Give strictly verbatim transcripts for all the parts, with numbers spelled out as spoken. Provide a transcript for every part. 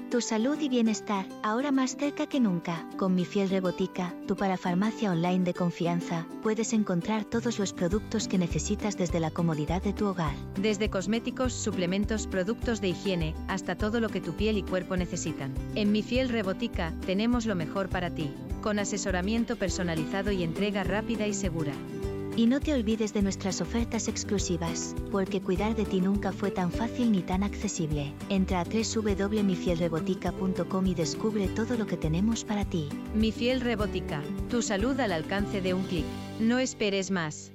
Tu salud y bienestar, ahora más cerca que nunca. Con Mi Fiel Rebotica, tu parafarmacia online de confianza, puedes encontrar todos los productos que necesitas desde la comodidad de tu hogar. Desde cosméticos, suplementos, productos de higiene, hasta todo lo que tu piel y cuerpo necesitan. En Mi Fiel Rebotica, tenemos lo mejor para ti, con asesoramiento personalizado y entrega rápida y segura. Y no te olvides de nuestras ofertas exclusivas, porque cuidar de ti nunca fue tan fácil ni tan accesible. Entra a doble u doble u doble u punto mi fiel rebotica punto com y descubre todo lo que tenemos para ti. Mi Fiel Rebotica, tu salud al alcance de un clic. No esperes más.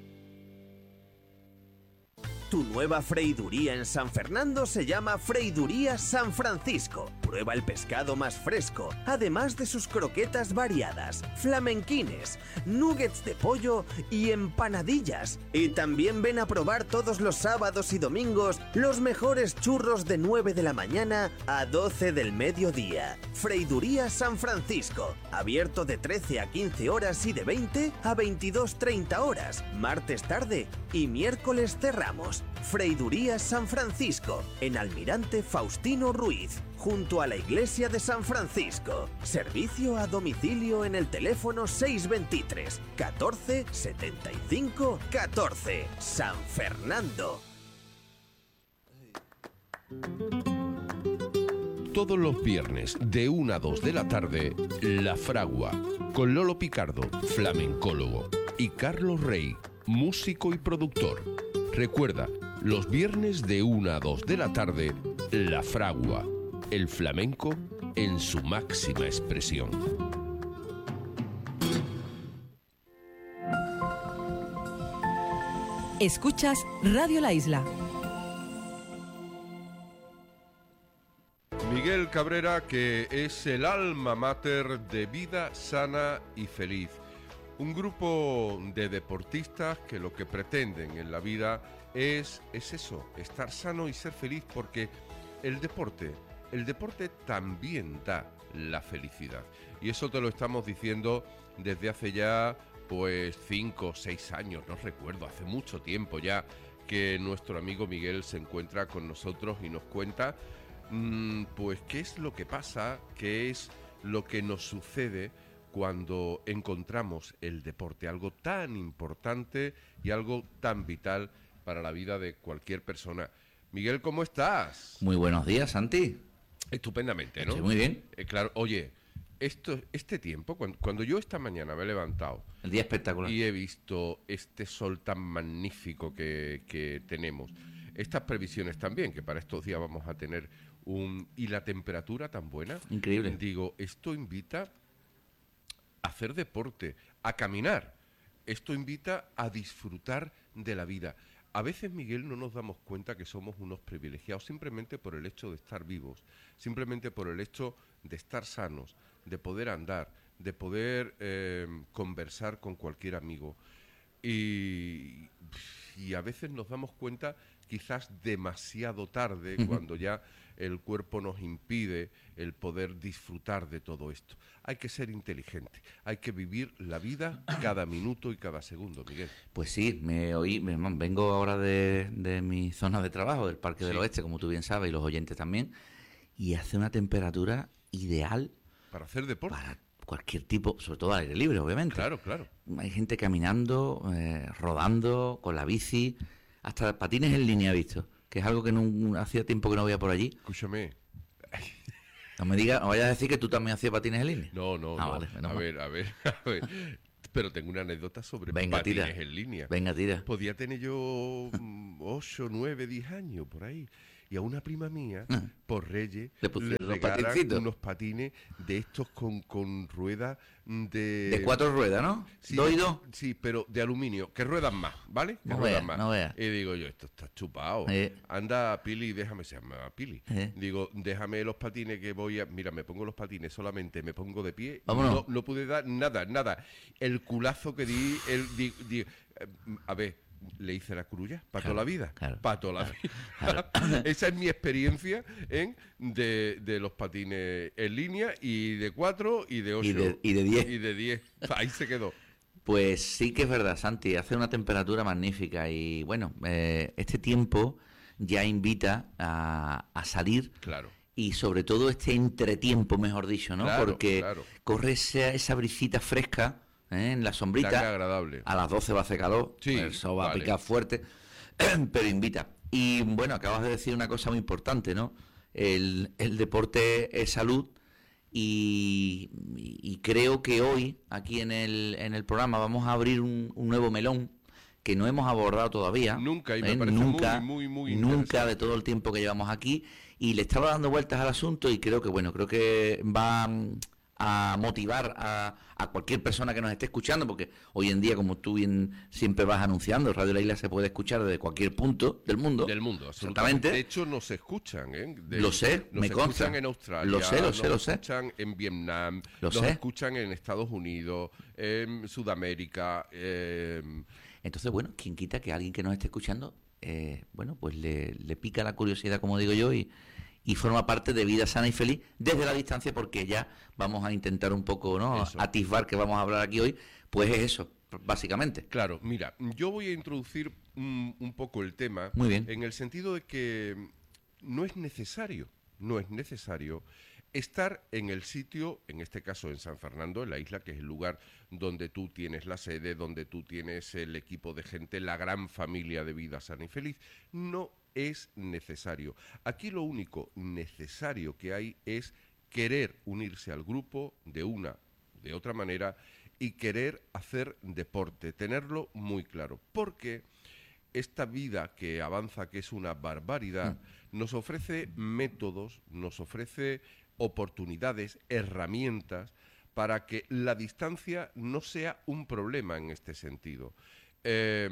Tu nueva freiduría en San Fernando se llama Freiduría San Francisco. Prueba el pescado más fresco, además de sus croquetas variadas, flamenquines, nuggets de pollo y empanadillas. Y también ven a probar todos los sábados y domingos los mejores churros de nueve de la mañana a doce del mediodía. Freiduría San Francisco, abierto de trece a quince horas y de veinte a veintidós treinta horas, martes tarde y miércoles cerramos. Freiduría San Francisco, en Almirante Faustino Ruiz, junto a la iglesia de San Francisco. Servicio a domicilio en el teléfono seis veintitrés, catorce, setenta y cinco, catorce. San Fernando. Todos los viernes de una a dos de la tarde, La Fragua, con Lolo Picardo, flamencólogo, y Carlos Rey, músico y productor. Recuerda, los viernes de una a dos de la tarde, La Fragua, el flamenco en su máxima expresión. Escuchas Radio La Isla. Miguel Cabrera, que es el alma mater de Vida Sana y Feliz. Un grupo de deportistas que lo que pretenden en la vida es, es eso, estar sano y ser feliz, porque el deporte, el deporte también da la felicidad. Y eso te lo estamos diciendo desde hace ya, pues, cinco o seis años, no recuerdo, hace mucho tiempo ya que nuestro amigo Miguel se encuentra con nosotros y nos cuenta, mmm, pues, qué es lo que pasa, qué es lo que nos sucede cuando encontramos el deporte, algo tan importante y algo tan vital para la vida de cualquier persona. Miguel, ¿cómo estás? Muy buenos días, Santi. Estupendamente, ¿no? Sí, muy bien. Eh, claro, oye, esto, este tiempo, cuando, cuando yo esta mañana me he levantado... El día espectacular. Y he visto este sol tan magnífico que, que tenemos, estas previsiones también, que para estos días vamos a tener un... y la temperatura tan buena. Increíble. Digo, esto invita a hacer deporte, a caminar. Esto invita a disfrutar de la vida. A veces, Miguel, no nos damos cuenta que somos unos privilegiados simplemente por el hecho de estar vivos, simplemente por el hecho de estar sanos, de poder andar, de poder eh, conversar con cualquier amigo. Y, y a veces nos damos cuenta quizás demasiado tarde, uh-huh. cuando ya el cuerpo nos impide el poder disfrutar de todo esto. Hay que ser inteligente, hay que vivir la vida cada minuto y cada segundo, Miguel. Pues sí, me oí, me, vengo ahora de, de mi zona de trabajo, del Parque sí. del Oeste, como tú bien sabes, y los oyentes también, y hace una temperatura ideal para hacer deporte. Para cualquier tipo, sobre todo al aire libre, obviamente. Claro, claro. Hay gente caminando, eh, rodando, con la bici, hasta patines en línea he visto, que es algo que no, hacía tiempo que no veía por allí. Escúchame. No me digas, no vayas a decir que tú también hacías patines en línea. No, no, ah, no. Vale, a ver, a ver, a ver. Pero tengo una anécdota sobre Venga, patines tira. en línea. Venga, tira. Podía tener yo ocho, nueve, diez años por ahí. Y a una prima mía, ah. por Reyes, le, le regalan unos patines de estos con, con ruedas de... De cuatro ruedas, ¿no? Sí, ¿Dos y dos? Sí, pero de aluminio, que ruedan más, ¿vale? Que no ruedan vea, más. No vea. Y digo yo, esto está chupado. Eh. Anda, Pili, déjame, se llama Pili. Eh. Digo, déjame los patines que voy a... Mira, me pongo los patines solamente, me pongo de pie. Vámonos. No, no pude dar nada, nada. El culazo que di, el, di, di, eh, a ver... Le hice la crulla para claro, toda la vida, claro, para toda la claro, vida. claro. Esa es mi experiencia en de, de los patines en línea y de cuatro y de ocho. Y de, y de diez. Y de diez. Ahí se quedó. Pues sí que es verdad, Santi. Hace una temperatura magnífica y bueno, eh, este tiempo ya invita a, a salir. Claro. y sobre todo este entretiempo, mejor dicho, ¿no? Claro, Porque claro. corre esa, esa brisita fresca, ¿eh? En la sombrita. Tan agradable. A las doce va a hacer calor, Sí, el sol va vale. a picar fuerte, pero invita. Y bueno, acabas de decir una cosa muy importante, ¿no? El, el deporte es salud y, y creo que hoy, aquí en el, en el programa, vamos a abrir un, un nuevo melón que no hemos abordado todavía. Nunca, y me ¿eh? parece nunca, muy, muy, muy nunca interesante. de todo el tiempo que llevamos aquí. Y le estaba dando vueltas al asunto y creo que, bueno, creo que va mm, a motivar a, a cualquier persona que nos esté escuchando, porque hoy en día, como tú bien siempre vas anunciando, Radio La Isla se puede escuchar desde cualquier punto del mundo. Del mundo, absolutamente. Exactamente. De hecho, nos escuchan, ¿eh? De- Lo sé, nos me consta. escuchan en Australia, Lo sé, lo nos sé, lo sé. escuchan en Vietnam, Lo nos sé. escuchan en Estados Unidos, en Sudamérica. eh, Entonces, bueno, quien quita que alguien que nos esté escuchando, eh, bueno, pues le, le pica la curiosidad, como digo yo, y, y forma parte de Vida Sana y Feliz desde la distancia, porque ya vamos a intentar un poco, ¿no?, Eso. atisbar que vamos a hablar aquí hoy, pues es eso, básicamente. Claro, mira, yo voy a introducir un, un poco el tema. Muy bien. En el sentido de que no es necesario, no es necesario estar en el sitio, en este caso en San Fernando, en la isla, que es el lugar donde tú tienes la sede, donde tú tienes el equipo de gente, la gran familia de Vida Sana y Feliz. No es necesario. Aquí lo único necesario que hay es querer unirse al grupo de una, de otra manera, y querer hacer deporte, tenerlo muy claro, porque esta vida que avanza, que es una barbaridad, mm. nos ofrece métodos, nos ofrece oportunidades, herramientas, para que la distancia no sea un problema en este sentido. Eh,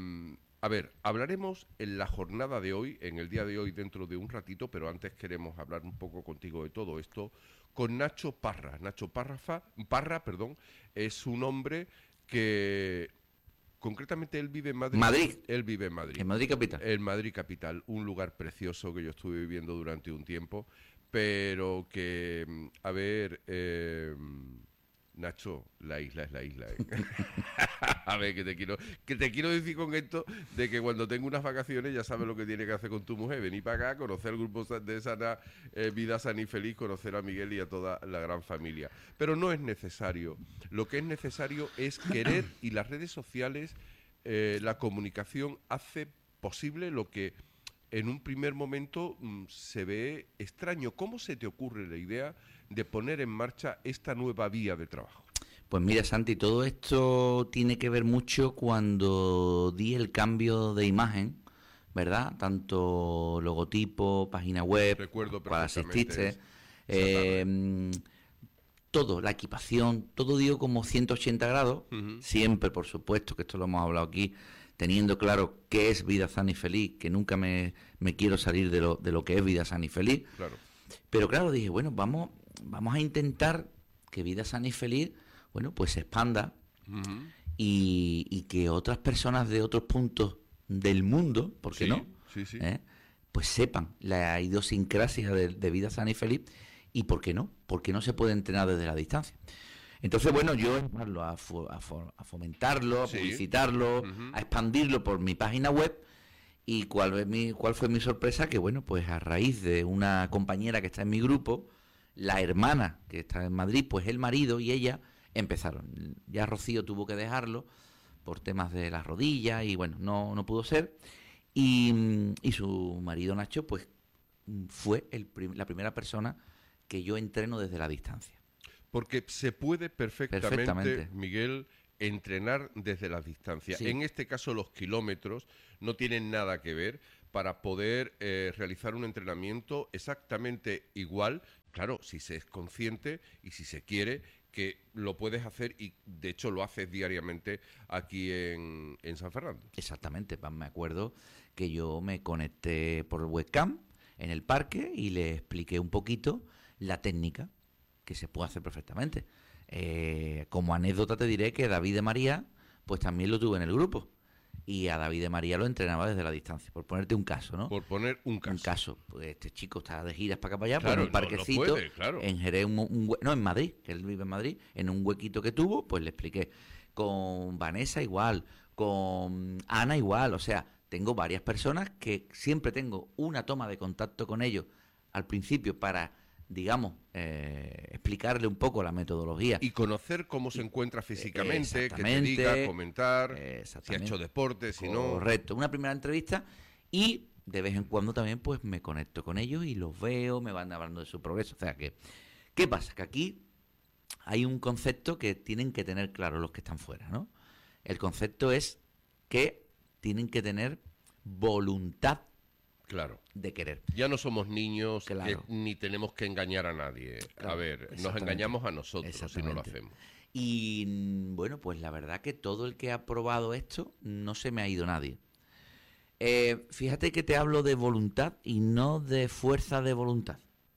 a ver, hablaremos en la jornada de hoy, en el día de hoy, dentro de un ratito, pero antes queremos hablar un poco contigo de todo esto, con Nacho Parra. Nacho Parrafa, Parra, perdón, es un hombre que concretamente él vive en Madrid. Madrid. Él vive en Madrid. En Madrid capital. En Madrid capital, un lugar precioso que yo estuve viviendo durante un tiempo, pero que, a ver, eh, Nacho, la isla es la isla. ¿eh? A ver, que te quiero que te quiero decir con esto de que cuando tengo unas vacaciones ya sabes lo que tienes que hacer con tu mujer, venir para acá, conocer el grupo de sana, eh, Vida Sana y Feliz, conocer a Miguel y a toda la gran familia. Pero no es necesario. Lo que es necesario es querer, y las redes sociales, eh, la comunicación hace posible lo que en un primer momento mmm, se ve extraño. ¿Cómo se te ocurre la idea de poner en marcha esta nueva vía de trabajo? Pues mira, Santi, todo esto tiene que ver mucho cuando di el cambio de imagen, ¿verdad? Tanto logotipo, página web, Recuerdo para perfectamente asistirte, eh, todo, la equipación, todo dio como ciento ochenta grados, uh-huh. Siempre, por supuesto, que esto lo hemos hablado aquí, teniendo claro qué es Vida Sana y Feliz, que nunca me, me quiero salir de lo, de lo que es Vida Sana y Feliz. Claro. Pero claro, dije, bueno, vamos, vamos a intentar que Vida Sana y Feliz, bueno, pues se expanda, uh-huh. y, y que otras personas de otros puntos del mundo, ¿por qué sí, no? Sí, sí. ¿Eh? Pues sepan la idiosincrasia de, de Vida Sana y Feliz, y ¿por qué no? Porque no se puede entrenar desde la distancia. Entonces, bueno, yo a, fo, a, fo, a fomentarlo, a sí. publicitarlo, uh-huh. a expandirlo por mi página web. ¿Y cuál, es mi, cuál fue mi sorpresa? Que, bueno, pues a raíz de una compañera que está en mi grupo, la hermana que está en Madrid, pues el marido y ella empezaron. Ya Rocío tuvo que dejarlo por temas de las rodillas y, bueno, no, no pudo ser. Y, y su marido Nacho, pues fue el prim- la primera persona que yo entreno desde la distancia. Porque se puede perfectamente, perfectamente. Miguel, entrenar desde la distancia. Sí. En este caso los kilómetros no tienen nada que ver para poder eh, realizar un entrenamiento exactamente igual. Claro, si se es consciente y si se quiere, que lo puedes hacer y de hecho lo haces diariamente aquí en, en San Fernando. Exactamente, me acuerdo que yo me conecté por webcam en el parque y le expliqué un poquito la técnica, que se puede hacer perfectamente. Eh, como anécdota te diré que David de María, pues también lo tuve en el grupo. Y a David de María lo entrenaba desde la distancia, por ponerte un caso, ¿no? Por poner un caso. Un caso. Pues este chico está de giras para acá para allá, claro, pues en el parquecito, no, no puede, claro. en Jerez, un, un, no, en Madrid, que él vive en Madrid, en un huequito que tuvo, pues le expliqué. Con Vanessa igual, con Ana igual, o sea, tengo varias personas que siempre tengo una toma de contacto con ellos al principio para, digamos, eh, explicarle un poco la metodología. Y conocer cómo se encuentra físicamente, que te Exactamente, diga, comentar, si ha exactamente. hecho deporte, si no... Correcto, una primera entrevista y de vez en cuando también pues me conecto con ellos y los veo, me van hablando de su progreso. O sea que, ¿qué pasa? Que aquí hay un concepto que tienen que tener claro los que están fuera, ¿no? El concepto es que tienen que tener voluntad Claro. de querer. Ya no somos niños, Claro. que ni tenemos que engañar a nadie. Claro, a ver, nos exactamente. engañamos a nosotros si no lo Exactamente. hacemos. Y mm, bueno, pues la verdad que todo el que ha probado esto no se me ha ido nadie. Eh, fíjate que te hablo de voluntad y no de fuerza de voluntad.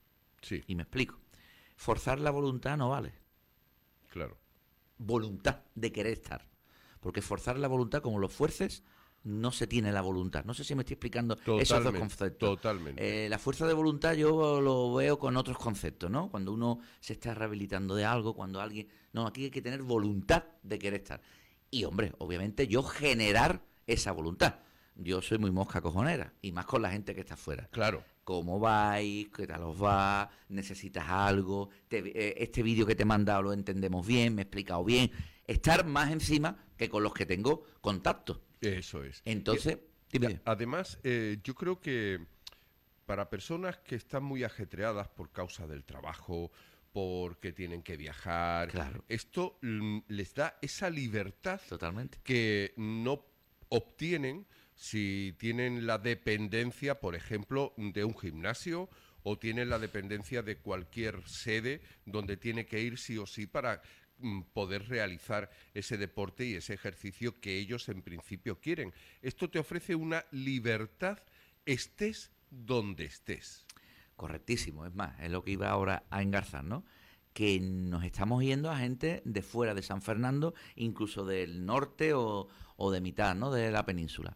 Sí, Y me explico. Forzar la voluntad no vale. claro. Voluntad de querer estar. Porque forzar la voluntad, como lo fuerces, no se tiene la voluntad. No sé si me estoy explicando esos dos Totalmente, conceptos. totalmente. Eh, la fuerza de voluntad yo lo veo con otros conceptos, ¿no? Cuando uno se está rehabilitando de algo, cuando alguien... No, aquí hay que tener voluntad de querer estar. Y, hombre, obviamente yo generar esa voluntad. Yo soy muy mosca cojonera, y más con la gente que está afuera. Claro. ¿Cómo vais? ¿Qué tal os va? ¿Necesitas algo? Te- eh, este vídeo que te he mandado lo entendemos bien, me he explicado bien. Estar más encima que con los que tengo contacto. Eso es. Entonces, Y, dime. además, eh, yo creo que para personas que están muy ajetreadas por causa del trabajo, porque tienen que viajar, Claro. esto mm, les da esa libertad Totalmente. que no obtienen si tienen la dependencia, por ejemplo, de un gimnasio o tienen la dependencia de cualquier sede donde tiene que ir sí o sí para mm, poder realizar ese deporte y ese ejercicio que ellos en principio quieren. Esto te ofrece una libertad, estés donde estés. Correctísimo. Es más, es lo que iba ahora a engarzar, ¿no? Que nos estamos yendo a gente de fuera de San Fernando, incluso del norte o, o de mitad, ¿no? De la península.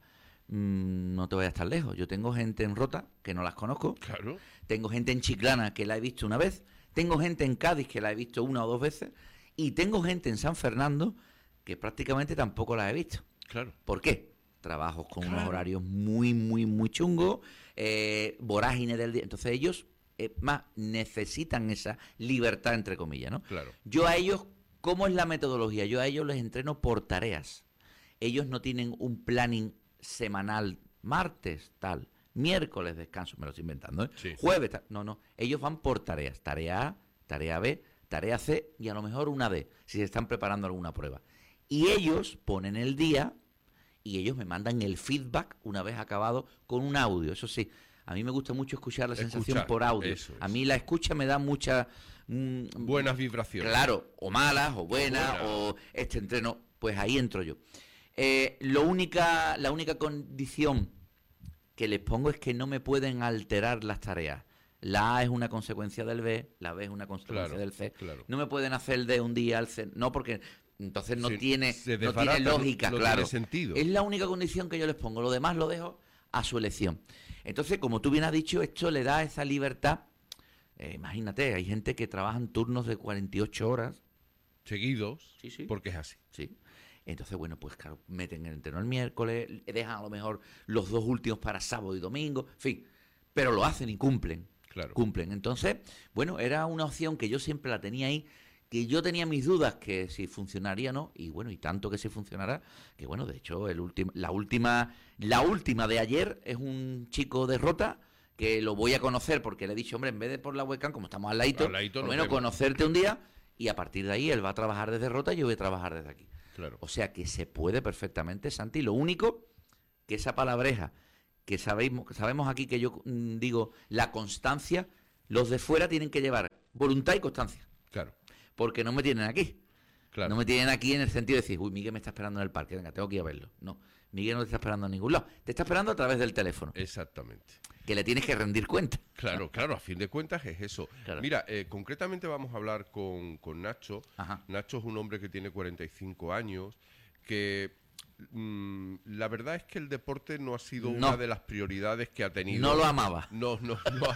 Mm, no te vayas tan lejos. Yo tengo gente en Rota, que no las conozco. Claro. Tengo gente en Chiclana, que la he visto una vez. Tengo gente en Cádiz, que la he visto una o dos veces. Y tengo gente en San Fernando, que prácticamente tampoco la he visto. Claro. ¿Por qué? Trabajos con unos Claro. horarios muy, muy, muy chungos, eh, vorágine del día. Entonces ellos, eh, más, necesitan esa libertad, entre comillas, ¿no? Claro. Yo a ellos, ¿cómo es la metodología? Yo a ellos les entreno por tareas. Ellos no tienen un planning semanal, martes, tal, miércoles descanso, me lo estoy inventando, ¿eh? Sí. Jueves, tal. No, no, ellos van por tareas. Tarea A, tarea B, tarea C y a lo mejor una D, si se están preparando alguna prueba. Y ellos ponen el día y ellos me mandan el feedback una vez acabado con un audio. Eso sí, a mí me gusta mucho escuchar la sensación Escuchar, por audio. eso es. A mí la escucha me da mucha... mm, Buenas vibraciones. Claro, o malas, o buenas, buenas. o este entreno, pues ahí entro yo. Eh, lo única, la única condición que les pongo es que no me pueden alterar las tareas. La A es una consecuencia del B, la B es una consecuencia Claro, del C. claro. No me pueden hacer el D un día al C, no, porque entonces no Se- tiene, se no desbarata, tiene no- lógica, no claro. tiene sentido. Es la única condición que yo les pongo, lo demás lo dejo a su elección. Entonces, como tú bien has dicho, esto le da esa libertad. Eh, imagínate, hay gente que trabaja en turnos de cuarenta y ocho horas. Seguidos, Sí, sí. porque es así. Sí. Entonces, bueno, pues claro, meten el entreno el miércoles, dejan a lo mejor los dos últimos para sábado y domingo, en fin, pero lo hacen y cumplen. Claro. Cumplen. Entonces, bueno, era una opción que yo siempre la tenía ahí, que yo tenía mis dudas que si funcionaría o no, y bueno, y tanto que si funcionará, que bueno, de hecho, el último, la última, la última de ayer es un chico de Rota, que lo voy a conocer porque le he dicho, hombre, en vez de por la webcam, como estamos al ladito, Al ladito por lo nos menos vemos. conocerte un día, y a partir de ahí él va a trabajar desde Rota y yo voy a trabajar desde aquí. Claro. O sea que se puede perfectamente, Santi. Lo único que esa palabreja que sabemos, que sabemos aquí que yo mm, digo la constancia, los de fuera tienen que llevar voluntad y constancia, Claro. porque no me tienen aquí. Claro. No me tienen aquí en el sentido de decir, uy, Miguel me está esperando en el parque, venga, tengo que ir a verlo. No, Miguel no te está esperando en ningún lado. Te está esperando a través del teléfono, Exactamente. que le tienes que rendir cuenta. Claro, claro, a fin de cuentas es eso. Claro. Mira, eh, concretamente vamos a hablar con, con Nacho. Ajá. Nacho es un hombre que tiene cuarenta y cinco años, que mm, la verdad es que el deporte no ha sido No. una de las prioridades que ha tenido. No lo amaba. No, no, no.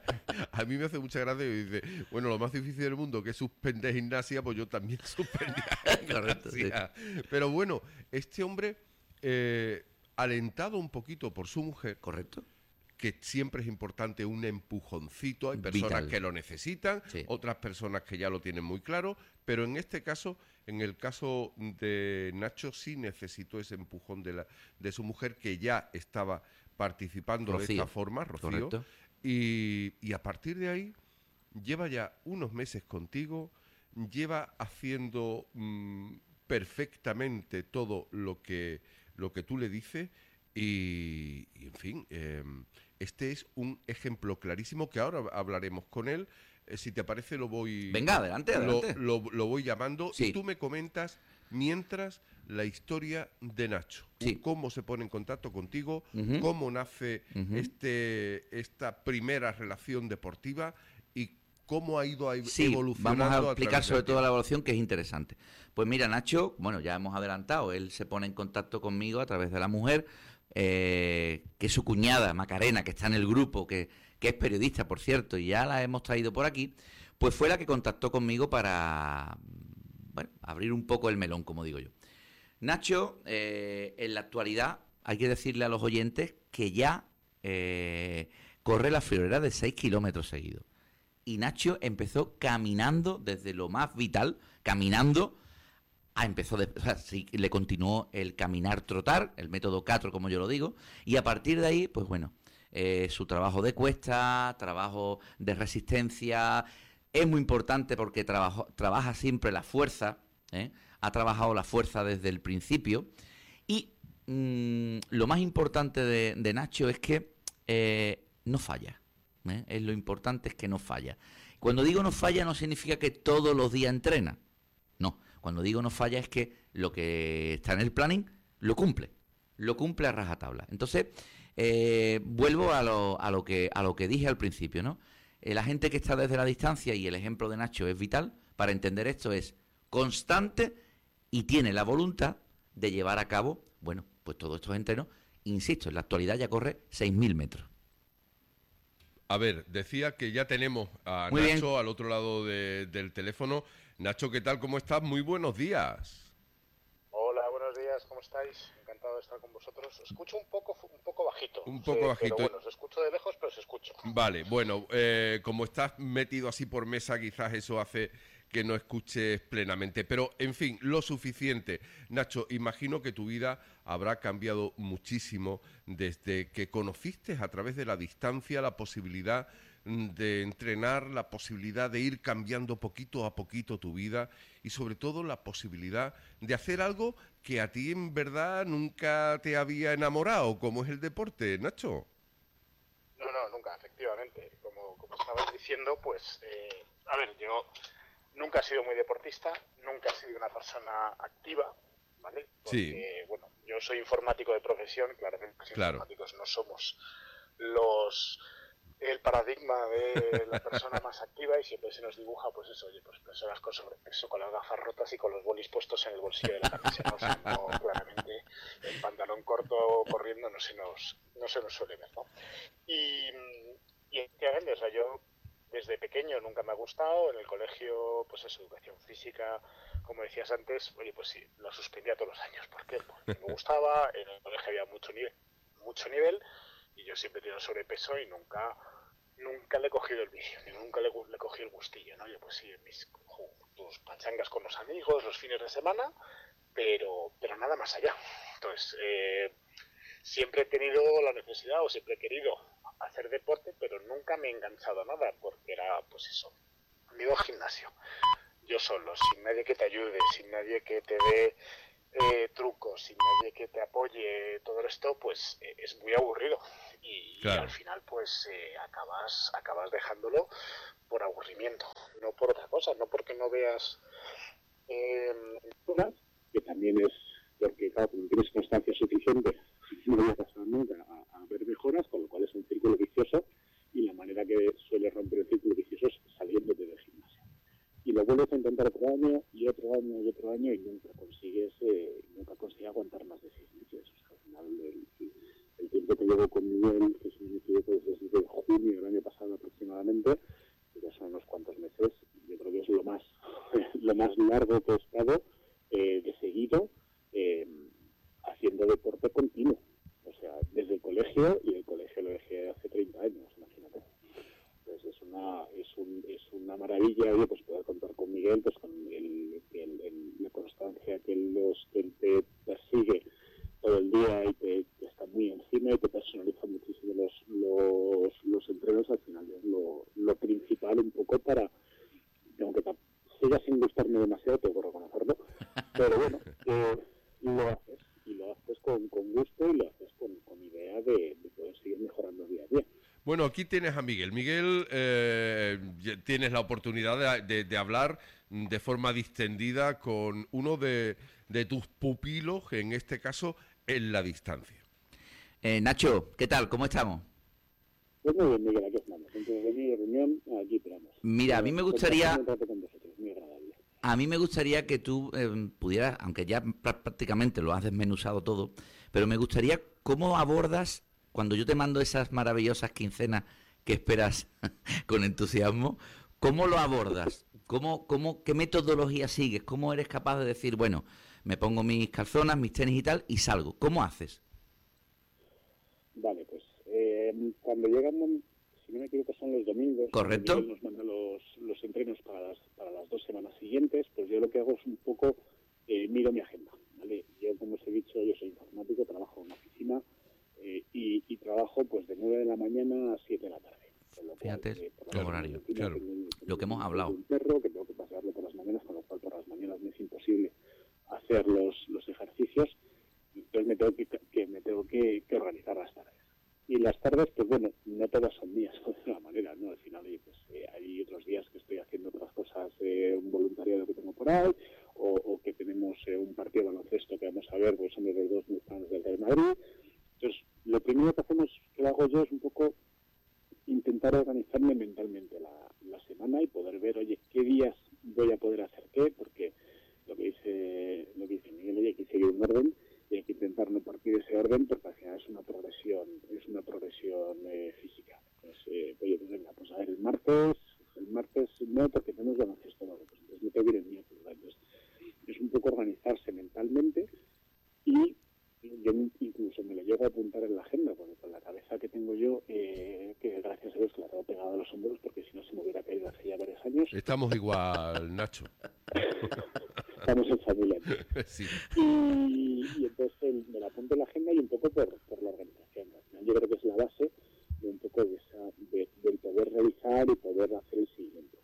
A mí me hace mucha gracia y dice, bueno, lo más difícil del mundo que es suspender gimnasia, pues yo también suspendía Correcto, sí. gimnasia. Pero bueno, este hombre, eh, alentado un poquito por su mujer, ¿Correcto? que siempre es importante un empujoncito. Hay personas Vital. que lo necesitan, Sí. otras personas que ya lo tienen muy claro, pero en este caso, en el caso de Nacho, sí necesitó ese empujón de, la, de su mujer, que ya estaba participando Rocío. de esta forma, Rocío, Correcto. y, y a partir de ahí lleva ya unos meses contigo, lleva haciendo mmm, perfectamente todo lo que, lo que tú le dices, y, y en fin, eh, este es un ejemplo clarísimo que ahora hablaremos con él. Eh, si te parece, lo voy... Venga, adelante, adelante. Lo, lo, lo voy llamando, Sí. y tú me comentas mientras la historia de Nacho. Sí. Cómo se pone en contacto contigo, Ujú. cómo nace Ujú. este, esta primera relación deportiva y cómo ha ido a Sí, evolucionando. vamos a a explicar través sobre del todo la tiempo. evaluación, que es interesante. Pues mira, Nacho, bueno, ya hemos adelantado, él se pone en contacto conmigo a través de la mujer, eh, que es su cuñada, Macarena, que está en el grupo, que, que es periodista, por cierto, y ya la hemos traído por aquí, pues fue la que contactó conmigo para, bueno, abrir un poco el melón, como digo yo. Nacho, eh, en la actualidad, hay que decirle a los oyentes que ya eh, corre la friolera de seis kilómetros seguidos. Y Nacho empezó caminando desde lo más vital, caminando, a empezó de, o sea, sí, le continuó el caminar trotar, el método Catro, como yo lo digo, y a partir de ahí, pues bueno, eh, su trabajo de cuesta, trabajo de resistencia, es muy importante porque trabajo, trabaja siempre la fuerza, ¿eh? Ha trabajado la fuerza desde el principio, y mmm, lo más importante de, de Nacho es que eh, no falla. ¿Eh? Es lo importante, es que no falla. Cuando digo no falla no significa que todos los días entrena. No, cuando digo no falla es que lo que está en el planning lo cumple, lo cumple a rajatabla. Entonces, eh, vuelvo a lo, a, lo que, a lo que dije al principio, ¿no? Eh, la gente que está desde la distancia, y el ejemplo de Nacho es vital para entender esto, es constante y tiene la voluntad de llevar a cabo, bueno, pues todos estos entrenos. Insisto, en la actualidad ya corre seis mil metros. A ver, decía que ya tenemos a Muy Nacho bien. al otro lado de- del teléfono. Nacho, ¿qué tal? ¿Cómo estás? Muy buenos días. Hola, buenos días, ¿cómo estáis? Encantado de estar con vosotros. Os escucho un poco un poco bajito. Un poco sí, bajito. Pero bueno, os escucho de lejos, pero os escucho. Vale, bueno, eh, como estás metido así por mesa, quizás eso hace que no escuches plenamente. Pero, en fin, lo suficiente. Nacho, imagino que tu vida habrá cambiado muchísimo desde que conociste a través de la distancia la posibilidad de entrenar, la posibilidad de ir cambiando poquito a poquito tu vida y sobre todo la posibilidad de hacer algo que a ti en verdad nunca te había enamorado, como es el deporte, Nacho. No, no, nunca, efectivamente. Como, como estabais diciendo, pues, eh, a ver, yo nunca he sido muy deportista, nunca he sido una persona activa, ¿vale? Porque, Sí. bueno, yo soy informático de profesión, claramente los Claro. informáticos no somos los el paradigma de la persona más activa, y siempre se nos dibuja, pues eso, oye, pues personas con sobrepeso, con las gafas rotas y con los bolis puestos en el bolsillo de la camisa, ¿no? O sea, no, claramente el pantalón corto corriendo no se nos no se nos suele ver, ¿no? Y, y efectivamente, o sea, yo desde pequeño nunca me ha gustado, en el colegio, pues eso, educación física, como decías antes, oye, pues sí, lo suspendía todos los años. ¿Por qué? Porque me gustaba, en el colegio había mucho nivel, mucho nivel, y yo siempre he tenido sobrepeso y nunca nunca le he cogido el vicio, ni nunca le, le cogí el gustillo, ¿no? Yo pues sí, en mis tus pachangas con los amigos, los fines de semana, pero pero nada más allá. Entonces, eh, siempre he tenido la necesidad, o siempre he querido hacer deporte, pero nunca me he enganchado a nada, porque era, pues eso, me iba al gimnasio, yo solo, sin nadie que te ayude, sin nadie que te dé eh, trucos, sin nadie que te apoye, todo esto, pues eh, es muy aburrido, y, Claro. y al final pues eh, acabas acabas dejándolo por aburrimiento, no por otra cosa, no porque no veas eh, que también es porque, claro, no tienes constancia suficiente, no voy a pasar nunca a, a ver mejoras, con lo cual es un círculo vicioso, y la manera que suele romper el círculo vicioso es saliéndote del gimnasio. Y lo vuelves a intentar otro año, y otro año, y otro año, y nunca consigues, eh, nunca consigues aguantar más de seis meses. O sea, al final, el, el tiempo que llevo con Miguel, que se me equivoco, es desde junio del año pasado aproximadamente, ya son unos cuantos meses, yo creo que es lo más, lo más largo que he estado eh, de seguido, eh, haciendo deporte continuo. O sea, desde el colegio, y el colegio lo dejé hace es, un, es una maravilla, oye, pues poder contar con Miguel, pues con el, el, el, la constancia que él, los, que él te persigue todo el día y te, te está muy encima y te personaliza muchísimo los, los, los entrenos. Al final es lo, lo principal un poco para, aunque siga sin gustarme demasiado, tengo que reconocerlo, pero bueno, eh, lo haces, y lo haces con, con gusto y lo haces con, con idea de, de poder seguir mejorando día a día. Bueno, aquí tienes a Miguel. Miguel, eh, tienes la oportunidad de, de, de hablar de forma distendida con uno de, de tus pupilos, en este caso, en la distancia. Eh, Nacho, ¿qué tal? ¿Cómo estamos? Pues muy bien, Miguel, aquí estamos. Entonces, de mi reunión, aquí esperamos. Mira, a mí me gustaría... A mí me gustaría que tú eh, pudieras, aunque ya prácticamente lo has desmenuzado todo, pero me gustaría cómo abordas, cuando yo te mando esas maravillosas quincenas que esperas con entusiasmo, ¿cómo lo abordas? ¿Cómo, cómo, ¿Qué metodología sigues? ¿Cómo eres capaz de decir, bueno, me pongo mis calzonas, mis tenis y tal, y salgo? ¿Cómo haces? Vale, pues eh, cuando llegan, si no me equivoco, son los domingos. Correcto. Miguel nos manda los, los entrenos para las, para las dos semanas siguientes, pues yo lo que hago es un poco, eh, miro mi agenda, ¿vale? Yo, como os he dicho, yo soy informático, trabajo en una oficina eh, y, y trabajo pues de nueve de la mañana a siete de la tarde. Lo Fíjate, cual, eh, el horario, oficina, claro, tengo, tengo lo que hemos un, hablado. un perro que tengo que pasearlo por las mañanas, con lo cual por las mañanas me es imposible hacer los, los ejercicios, entonces me tengo que, que, me tengo que, que organizar las tardes. Y las tardes, pues bueno, no todas son mías, de alguna manera, ¿no? Al final pues, eh, hay otros días que estoy haciendo otras cosas, eh, un voluntariado que tengo por ahí, o, o que tenemos eh, un partido de baloncesto que vamos a ver, pues somos los dos muy fans del Real Madrid. Entonces, lo primero que hacemos, que hago yo, es un poco intentar organizarme mentalmente la, la semana y poder ver, oye, qué días voy a poder hacer qué, porque lo que dice, lo que dice Miguel, oye, hay que seguir un orden, y hay que intentar no partir de ese orden, porque al final es una progresión, es una progresión eh, física. Pues, eh, oye, pues venga, pues a ver, el martes, el martes no, porque tenemos baloncesto, vale, pues entonces me tengo que ir el miércoles, ¿vale? Entonces, es un poco organizarse mentalmente, y yo incluso me lo llego a apuntar en la agenda, porque con la cabeza que tengo yo, eh, que gracias a Dios que la tengo pegada a los hombros, porque si no se me hubiera caído hace ya varios años. Estamos igual, Nacho. Estamos en familia. Sí. Y, y entonces el, me la apunto en la agenda y un poco por, por la organización. Al final yo creo que es la base de un poco de esa, de, del poder realizar y poder hacer el seguimiento.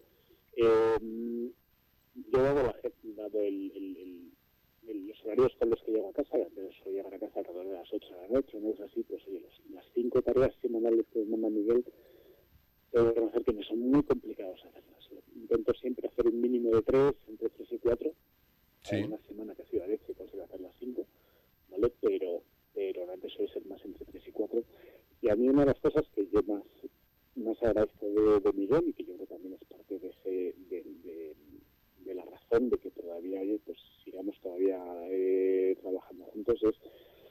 Eh, yo hago la dado el, el, el, el, los horarios con los que llego a casa, antes suelo llegar a casa alrededor de las ocho de la noche, no es así, pues oye, los, las cinco tareas semanales que manda Miguel, tengo que reconocer que me son muy complicados hacerlas. Intento siempre hacer un mínimo de tres, entre tres y cuatro. Sí. Hay una semana que ha sido a leche y consigo hacer las cinco, ¿vale? Pero, pero antes suele ser más entre tres y cuatro. Y a mí una de las cosas que yo más, más agradezco de, de Miguel, y que yo creo que también es parte de, ese, de, de, de la razón de que todavía oye, pues sigamos todavía eh, trabajando juntos, es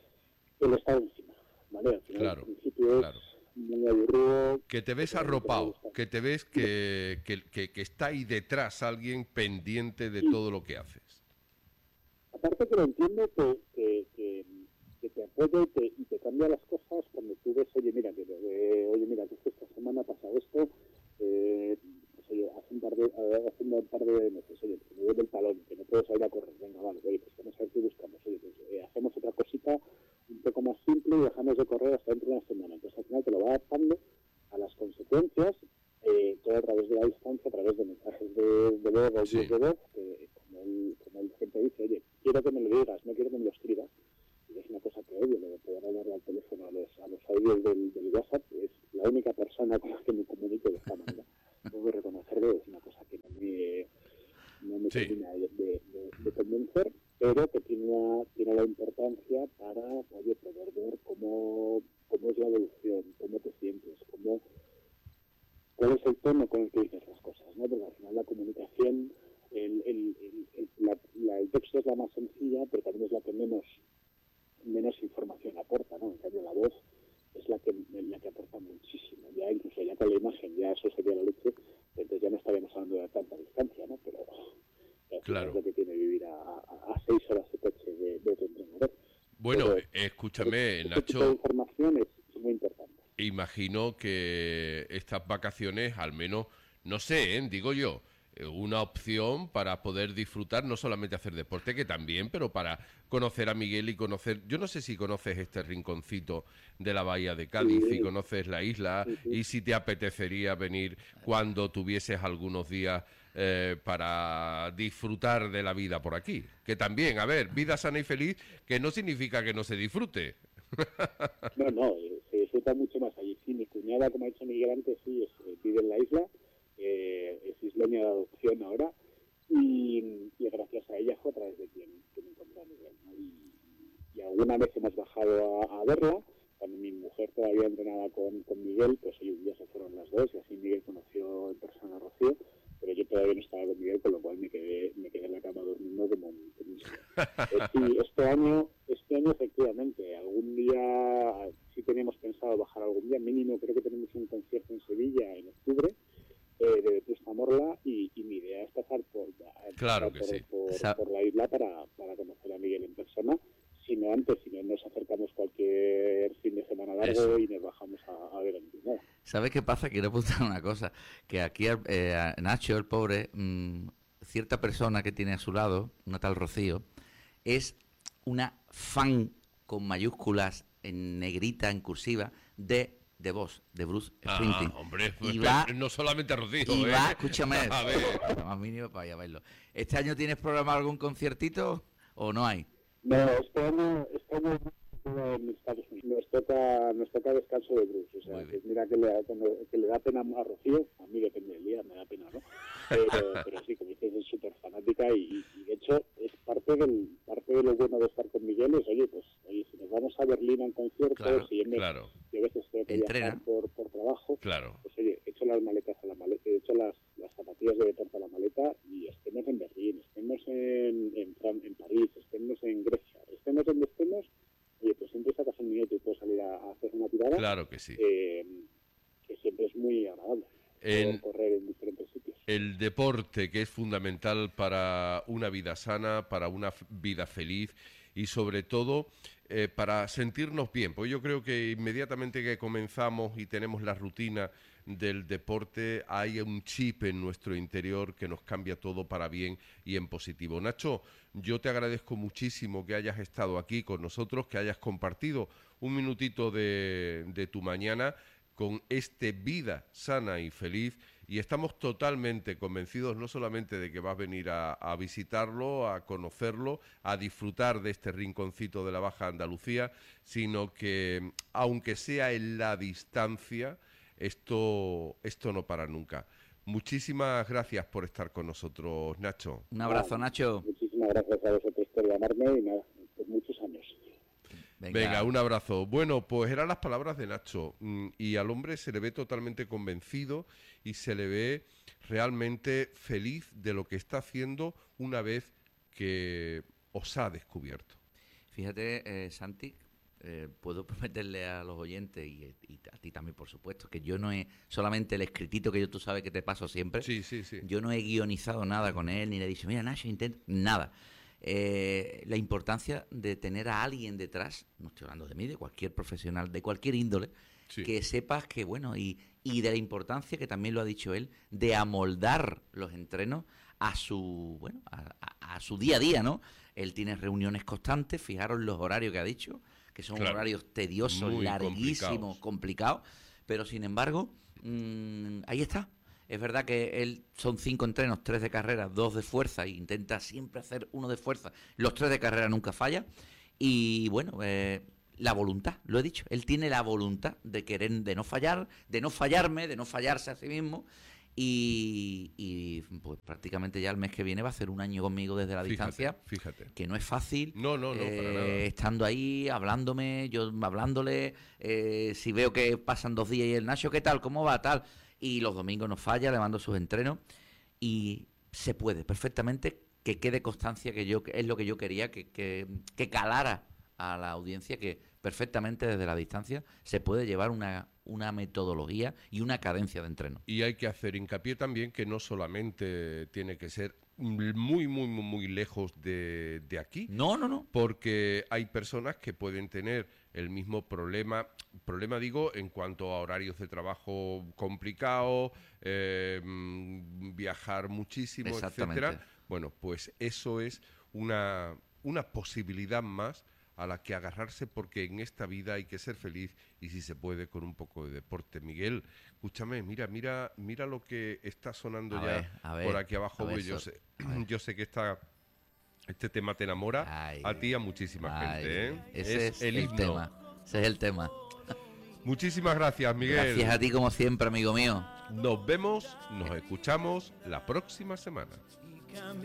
el estar encima, ¿vale? Al final, Claro, al principio claro. es muy aburrido. Que te ves arropado, que te ves que, que, que, que está ahí detrás alguien pendiente de sí. todo lo que haces. Aparte que lo entiendo que, que, que, que te apoya y te, y te cambia las cosas cuando tú ves, oye, mira, que, eh, oye, mira, que esta semana ha pasado esto, eh, pues, oye, hace un par de, hace un par de meses, oye, que me duele el talón, que no puedo salir a correr, venga, vale, oye, pues vamos a ver qué buscamos, oye, pues eh, hacemos otra cosita un poco más simple y dejamos de correr hasta dentro de una semana. Entonces al final te lo va adaptando a las consecuencias, eh, todo a través de la distancia, a través de mensajes de, de voz, de, sí. de voz, que como él, como él siempre dice, oye, quiero que me lo digas, no quiero que me lo escribas. Y es una cosa que odio, lo de poder hablarle al teléfono, a los, a los audios del, del WhatsApp, es la única persona con la que me comunico de esta manera. Tengo que reconocerlo, es una cosa que no me, no me sí. termina de, de, de, de convencer, pero que tiene la, tiene la importancia para oye, poder ver cómo, cómo es la evolución, cómo te sientes, cómo, cuál es el tono con el que dices las cosas, ¿no? Porque al final la comunicación, el, el, el, el, la, la, el texto es la más sencilla, pero también es la que menos, menos información aporta, ¿no? En cambio la voz es la que, la que aporta muchísimo, ya incluso ya con la imagen, ya eso sería la leche, entonces ya no estaríamos hablando de tanta distancia, ¿no? Pero claro. Es lo que tiene vivir a, a, a seis horas de coche de, de otro entrenador. Bueno, pero, escúchame, este Nacho. Tipo de información es muy importante. Imagino que estas vacaciones al menos no sé, ¿eh? digo yo, una opción para poder disfrutar, no solamente hacer deporte, que también, pero para conocer a Miguel y conocer, yo no sé si conoces este rinconcito de la bahía de Cádiz, Sí. si conoces la isla, Sí, sí. y si te apetecería venir cuando tuvieses algunos días eh, para disfrutar de la vida por aquí. Que también, a ver, vida sana y feliz, que no significa que no se disfrute. No, no, eh, se disfruta mucho más allí. Sí, mi cuñada, como ha dicho Miguel antes, sí, es, eh, vive en la isla, eh, es isleña de adopción ahora, y, y gracias a ella fue a través de quien, quien encontré a Miguel, ¿no? Y, y alguna vez hemos bajado a, a verla, cuando mi mujer todavía entrenaba con, con Miguel, pues hoy un día se fueron las dos, y así Miguel conoció en persona a Rocío, pero yo todavía no estaba con Miguel, con lo cual me quedé, me quedé en la cama durmiendo como un como un niño. Eh, sí, este año, este año efectivamente, algún día sí teníamos pensado bajar algún día, mínimo creo que tenemos un concierto en Sevilla en octubre, eh, de Vetusta Morla, y, y mi idea es pasar por, Claro por, que sí. por, Sa- por la isla para, para conocer a Miguel en persona, si no antes, si no nos acercamos cualquier fin de semana largo Eso. y nos bajamos a, a ver el Pinar. ¿Sabes qué pasa? Quiero apuntar una cosa, que aquí eh, a Nacho, el pobre, mmm, cierta persona que tiene a su lado, una tal Rocío, es una fan con mayúsculas en negrita, en cursiva, de The Boss, de Bruce Springsteen. Ah, hombre, Y pues, va- no solamente Rocío, Y ¿eh? va, escúchame, A ver. lo más mínimo para ir a verlo. ¿Este año tienes programado algún conciertito o no hay? No, este año, este año en Estados Unidos nos toca, nos toca descanso de Bruce. O sea, Muy bien. que mira que le, da- que le da pena a Rocío, a mí depende del día, me da pena, ¿no? Pero, pero sí, como dices, es súper fanática y, y de hecho es parte del parte de lo bueno de estar con Miguel es, oye, pues oye, si nos vamos a Berlín a un concierto, Claro, si yo, me- Claro, yo a veces tengo que Entrena. viajar por, por trabajo, claro. pues oye, he hecho las maletas a la maleta, he hecho las, las zapatillas de deporte a la maleta y estemos en Berlín, estemos en, en, Fran- en París, estemos en Grecia, estemos donde estemos, oye, pues siempre sacas un minuto y puedes salir a, a hacer una tirada, Claro que sí. eh, que siempre es muy agradable En- poder correr en diferentes sitios. El deporte, que es fundamental para una vida sana, para una f- vida feliz y sobre todo eh, para sentirnos bien. Pues yo creo que inmediatamente que comenzamos y tenemos la rutina del deporte, hay un chip en nuestro interior que nos cambia todo para bien y en positivo. Nacho, yo te agradezco muchísimo que hayas estado aquí con nosotros, que hayas compartido un minutito de, de tu mañana con este Vida Sana y Feliz, y estamos totalmente convencidos no solamente de que vas a venir a, a visitarlo, a conocerlo, a disfrutar de este rinconcito de la Baja Andalucía, sino que aunque sea en la distancia, esto, esto no para nunca. Muchísimas gracias por estar con nosotros, Nacho. Un abrazo, Nacho. Muchísimas gracias a vosotros por llamarme y nada, por muchos años. Venga, un abrazo. Bueno, pues eran las palabras de Nacho, mm, y al hombre se le ve totalmente convencido y se le ve realmente feliz de lo que está haciendo una vez que os ha descubierto. Fíjate, eh, Santi, eh, puedo prometerle a los oyentes y, y a ti también, por supuesto, que yo no he, solamente el escritito que yo tú sabes que te paso siempre, Sí, sí, sí. yo no he guionizado nada con él, ni le he dicho, mira, Nacho, intenta, nada. Eh, la importancia de tener a alguien detrás, no estoy hablando de mí, de cualquier profesional, de cualquier índole, Sí. que sepas que, bueno, y, y de la importancia, que también lo ha dicho él, de amoldar los entrenos a su, bueno, a, a- a su día a día, ¿no? Él tiene reuniones constantes, fijaros los horarios que ha dicho, que son Claro. horarios tediosos, Muy larguísimos, complicados, pero sin embargo, mm, ahí está. Es verdad que él son cinco entrenos, tres de carrera, dos de fuerza, e intenta siempre hacer uno de fuerza. Los tres de carrera nunca falla. Y bueno, eh, la voluntad, lo he dicho. Él tiene la voluntad de querer, de no fallar, de no fallarme, de no fallarse a sí mismo. Y, y, pues prácticamente ya el mes que viene va a ser un año conmigo desde la Fíjate, distancia, fíjate. que no es fácil. No, no, no, para eh, nada. Estando ahí, hablándome, yo hablándole, eh, si veo que pasan dos días y el Nacho, ¿qué tal? ¿Cómo va? Tal. Y los domingos no falla, le mando sus entrenos y se puede perfectamente que quede constancia, que yo que es lo que yo quería, que, que, que calara a la audiencia, que perfectamente desde la distancia se puede llevar una, una metodología y una cadencia de entreno. Y hay que hacer hincapié también que no solamente tiene que ser muy, muy, muy, muy lejos de, de aquí. No, no, no. Porque hay personas que pueden tener el mismo problema, problema digo, en cuanto a horarios de trabajo complicados, eh, viajar muchísimo, etcétera. Bueno, pues eso es una, una posibilidad más a la que agarrarse, porque en esta vida hay que ser feliz y si se puede con un poco de deporte. Miguel, escúchame, mira, mira, mira lo que está sonando a ya ver, a ver, por aquí abajo. ver, yo, so, sé, yo sé que esta, este tema te enamora ay, a ti y a muchísima ay, gente. ¿eh? Ese es, es el, el tema. Ese es el tema. Muchísimas gracias, Miguel. Gracias a ti como siempre, amigo mío. Nos vemos, nos escuchamos la próxima semana.